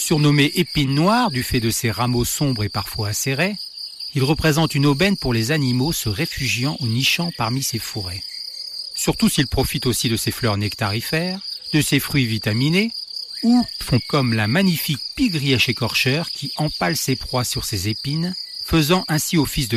Surnommé épine noire du fait de ses rameaux sombres et parfois acérés, il représente une aubaine pour les animaux se réfugiant ou nichant parmi ces forêts. Surtout s'ils profitent aussi de ses fleurs nectarifères, de ses fruits vitaminés, ou font comme la magnifique pie grièche écorcheur qui empale ses proies sur ses épines, faisant ainsi office de